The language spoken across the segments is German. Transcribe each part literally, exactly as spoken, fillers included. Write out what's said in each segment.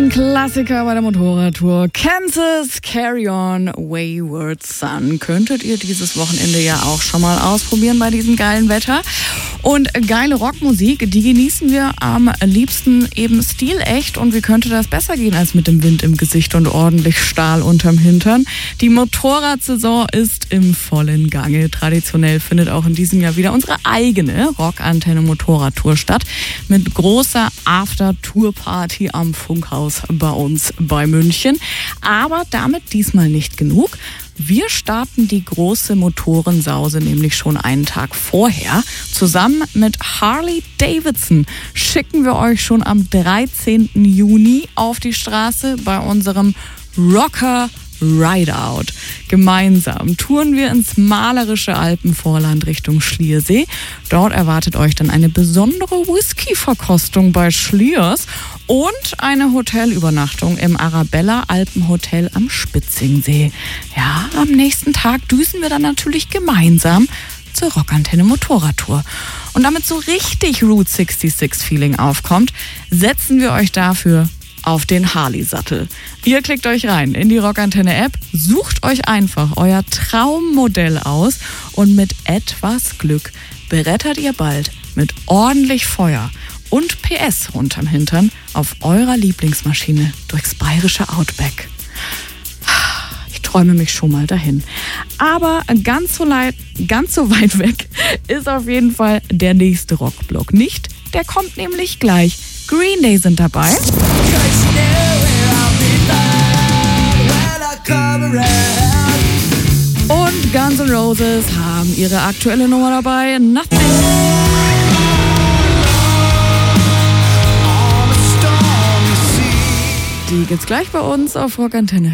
Ein Klassiker bei der Motorradtour. Kansas, Carry On, Wayward Son. Könntet ihr dieses Wochenende ja auch schon mal ausprobieren bei diesem geilen Wetter. Und geile Rockmusik, die genießen wir am liebsten eben stilecht. Und wie könnte das besser gehen als mit dem Wind im Gesicht und ordentlich Stahl unterm Hintern? Die Motorradsaison ist im vollen Gange. Traditionell findet auch in diesem Jahr wieder unsere eigene Rockantenne Motorradtour statt. Mit großer After-Tour-Party am Funkhaus bei uns bei München. Aber damit diesmal nicht genug. Wir starten die große Motorensause nämlich schon einen Tag vorher. Zusammen mit Harley Davidson schicken wir euch schon am dreizehnten Juni auf die Straße bei unserem Rocker Rideout. Gemeinsam touren wir ins malerische Alpenvorland Richtung Schliersee. Dort erwartet euch dann eine besondere Whisky-Verkostung bei Schliers und eine Hotelübernachtung im Arabella Alpenhotel am Spitzingsee. Ja, am nächsten Tag düsen wir dann natürlich gemeinsam zur Rockantenne Motorradtour. Und damit so richtig Route sechsundsechzig Feeling aufkommt, setzen wir euch dafür auf den Harley-Sattel. Ihr klickt euch rein in die Rockantenne-App, sucht euch einfach euer Traummodell aus und mit etwas Glück berettert ihr bald mit ordentlich Feuer und P S unterm Hintern auf eurer Lieblingsmaschine durchs bayerische Outback. Ich träume mich schon mal dahin. Aber ganz so, leid, ganz so weit weg ist auf jeden Fall der nächste Rockblock nicht. Der kommt nämlich gleich. Green Day sind dabei. Und Guns N' Roses haben ihre aktuelle Nummer dabei, Nothing. Die gibt's gleich bei uns auf Rockantenne.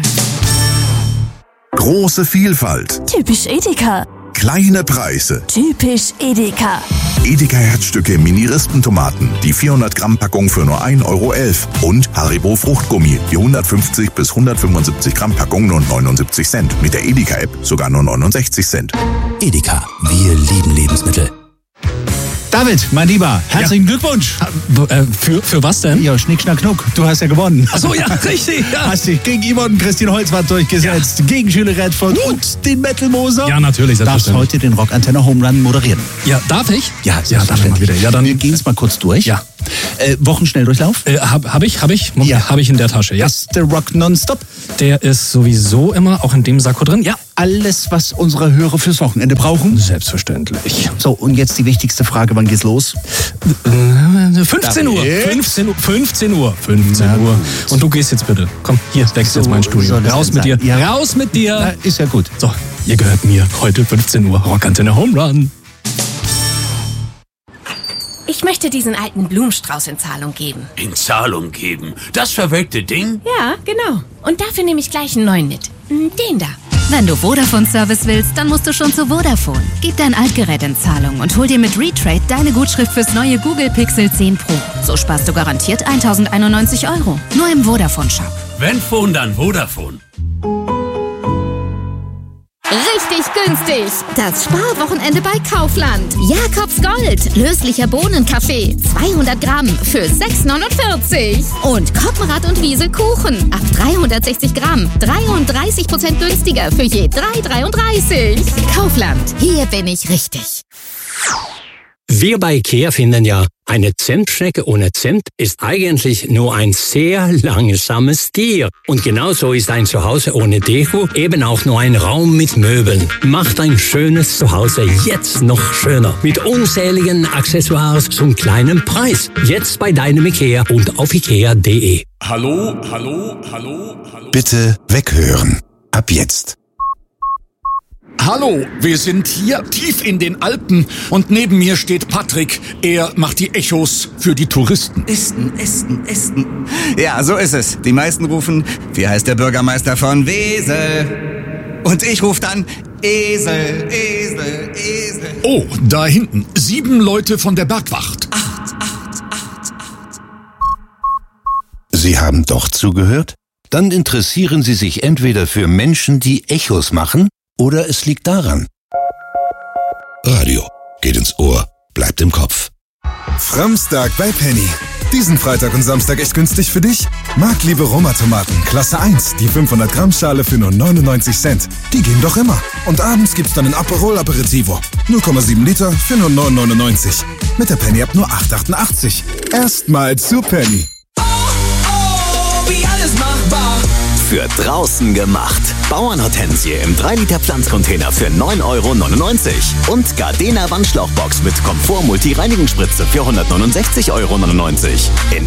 Große Vielfalt. Typisch Edeka. Kleine Preise. Typisch Edeka. Edeka Herzstücke Mini-Rispentomaten, die vierhundert Gramm Packung für nur ein Euro elf. Und Haribo Fruchtgummi, die hundertfünfzig bis hundertfünfundsiebzig Gramm Packung nur neunundsiebzig Cent. Mit der Edeka-App sogar nur neunundsechzig Cent. Edeka, wir lieben Lebensmittel. David, mein Lieber, herzlichen ja. Glückwunsch. Äh, für, für was denn? Ja, Schnick, Schnack, Knuck. Du hast ja gewonnen. Ach so, ja, richtig. Ja. Hast dich gegen Yvonne Christine Holzwart durchgesetzt, ja. gegen Schüler Redford uh. und den Metal Moser. Ja, natürlich. Du darfst heute den Rockantenne Home Run moderieren. Ja, darf ich? Ja, ja, darf ich wieder. Ja, dann wir gehen es mal kurz durch. Ja. Äh, Wochenschnelldurchlauf? Äh, hab, hab ich, hab ich. Ja. Hab ich in der Tasche, ja. Ist der Rock nonstop? Der ist sowieso immer auch in dem Sakko drin, ja. Alles, was unsere Hörer fürs Wochenende brauchen? Selbstverständlich. So, und jetzt die wichtigste Frage, wann geht's los? fünfzehn Uhr. fünfzehn Uhr. fünfzehn Uhr. fünfzehn Uhr. Und du gehst jetzt bitte. Komm, hier, wechsel so, jetzt mein Studio. Raus mit dir. Ja. Raus mit dir. Na, ist ja gut. So, ihr gehört mir. Heute fünfzehn Uhr. Rockantenne Home Run. Ich möchte diesen alten Blumenstrauß in Zahlung geben. In Zahlung geben? Das verwelkte Ding? Ja, genau. Und dafür nehme ich gleich einen neuen mit. Den da. Wenn du Vodafone-Service willst, dann musst du schon zu Vodafone. Gib dein Altgerät in Zahlung und hol dir mit Retrade deine Gutschrift fürs neue Google Pixel zehn Pro. So sparst du garantiert tausendeinundneunzig Euro. Nur im Vodafone-Shop. Wenn Phone, dann Vodafone. Richtig günstig. Das Sparwochenende bei Kaufland. Jakobs Gold. Löslicher Bohnenkaffee. zweihundert Gramm für sechs neunundvierzig. Und Koppenrad und Wiesel Kuchen. Ab dreihundertsechzig Gramm. dreiunddreißig Prozent günstiger für je drei dreiunddreißig. Kaufland. Hier bin ich richtig. Wir bei IKEA finden ja, eine Zentschnecke ohne Cent ist eigentlich nur ein sehr langsames Tier. Und genauso ist ein Zuhause ohne Deko eben auch nur ein Raum mit Möbeln. Macht ein schönes Zuhause jetzt noch schöner. Mit unzähligen Accessoires zum kleinen Preis. Jetzt bei deinem IKEA und auf ikea punkt de. Hallo, hallo, hallo, hallo. Bitte weghören. Ab jetzt. Hallo, wir sind hier tief in den Alpen und neben mir steht Patrick. Er macht die Echos für die Touristen. Esten, Esten, Esten. Ja, so ist es. Die meisten rufen, wie heißt der Bürgermeister von Wesel? Und ich rufe dann Esel, Esel, Esel. Oh, da hinten. Sieben Leute von der Bergwacht. Acht, acht, acht, acht. Sie haben doch zugehört? Dann interessieren Sie sich entweder für Menschen, die Echos machen, oder es liegt daran. Radio geht ins Ohr, bleibt im Kopf. Samstag bei Penny. Diesen Freitag und Samstag echt günstig für dich? Marktliebe Roma-Tomaten, Klasse eins, die fünfhundert Gramm Schale für nur neunundneunzig Cent. Die gehen doch immer. Und abends gibt's dann ein Aperol Aperitivo. null Komma sieben Liter für nur neun neunundneunzig. Mit der Penny ab nur acht achtundachtzig. Erstmal zu Penny. Oh, oh, wie alles machbar. Für draußen gemacht. Bauernhortensie im drei Liter Pflanzcontainer für neun Euro neunundneunzig. Und Gardena Wandschlauchbox mit Komfort Multi-Reinigungsspritze für hundertneunundsechzig Euro neunundneunzig. In